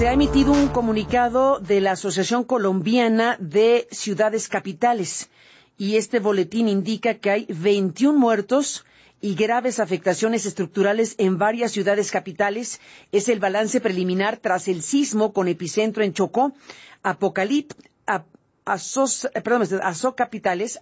Se ha emitido un comunicado de la Asociación Colombiana de Ciudades Capitales y este boletín indica que hay 21 muertos y graves afectaciones estructurales en varias ciudades capitales. Es el balance preliminar tras el sismo con epicentro en Chocó. Asocapitales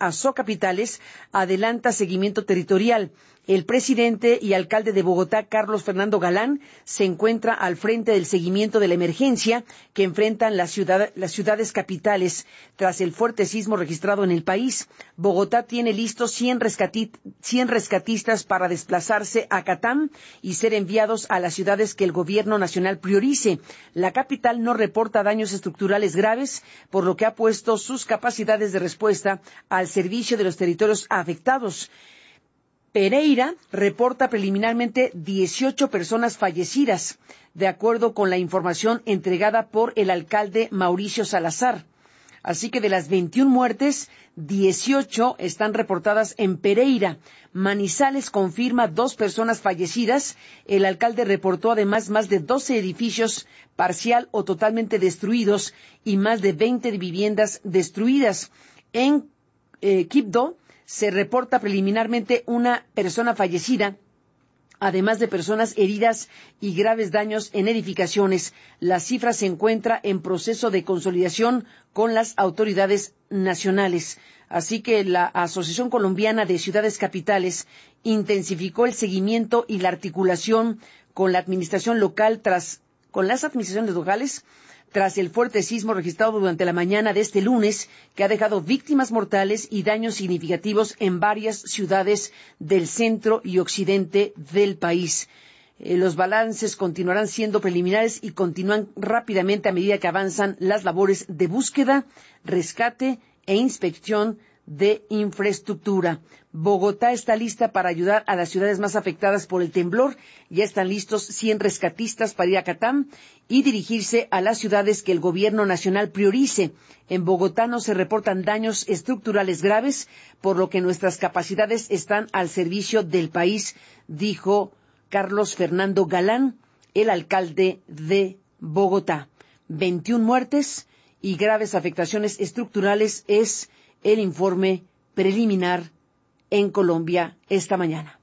adelanta seguimiento territorial. El presidente y alcalde de Bogotá, Carlos Fernando Galán, se encuentra al frente del seguimiento de la emergencia que enfrentan las ciudades capitales tras el fuerte sismo registrado en el país. Bogotá tiene listos 100 rescatistas para desplazarse a Catam y ser enviados a las ciudades que el gobierno nacional priorice. La capital no reporta daños estructurales graves, por lo que ha puesto sus capacidades de respuesta al servicio de los territorios afectados. Pereira reporta preliminarmente 18 personas fallecidas, de acuerdo con la información entregada por el alcalde Mauricio Salazar. Así que de las 21 muertes, 18 están reportadas en Pereira. Manizales confirma 2 personas fallecidas. El alcalde reportó además más de 12 edificios parcial o totalmente destruidos y más de 20 viviendas destruidas. En Quibdó se reporta preliminarmente una persona fallecida, además de personas heridas y graves daños en edificaciones. La cifra se encuentra en proceso de consolidación con las autoridades nacionales. Así que la Asociación Colombiana de Ciudades Capitales intensificó el seguimiento y la articulación con la administración local con las administraciones locales tras el fuerte sismo registrado durante la mañana de este lunes, que ha dejado víctimas mortales y daños significativos en varias ciudades del centro y occidente del país. Los balances continuarán siendo preliminares y continúan rápidamente a medida que avanzan las labores de búsqueda, rescate e inspección de infraestructura. Bogotá está lista para ayudar a las ciudades más afectadas por el temblor. Ya están listos 100 rescatistas para ir a Catam y dirigirse a las ciudades que el gobierno nacional priorice. En Bogotá no se reportan daños estructurales graves, por lo que nuestras capacidades están al servicio del país, dijo Carlos Fernando Galán, el alcalde de Bogotá. 21 muertes y graves afectaciones estructurales es el informe preliminar en Colombia esta mañana.